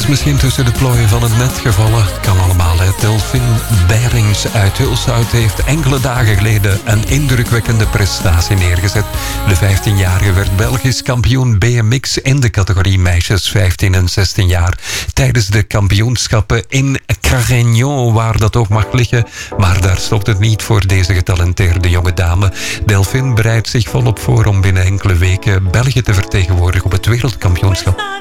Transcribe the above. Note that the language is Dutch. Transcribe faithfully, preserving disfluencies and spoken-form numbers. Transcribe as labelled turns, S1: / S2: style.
S1: is misschien tussen de plooien van het net gevallen. Het kan allemaal, hè. Delphine Berings uit Hulshout heeft enkele dagen geleden een indrukwekkende prestatie neergezet. De vijftienjarige werd Belgisch kampioen B M X in de categorie meisjes vijftien en zestien jaar. Tijdens de kampioenschappen in Carignan, waar dat ook mag liggen. Maar daar stopt het niet voor deze getalenteerde jonge dame. Delphine bereidt zich volop voor om binnen enkele weken België te vertegenwoordigen op het wereldkampioenschap.